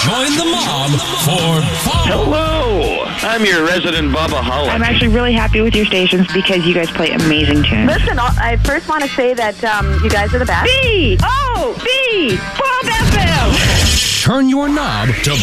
Join the mob for fun. Hello, I'm your resident Bubba Holland. I'm actually really happy with your stations because you guys play amazing tunes. Listen, I first want to say that you guys are the best. B-O-B, Bob FM. Turn your knob to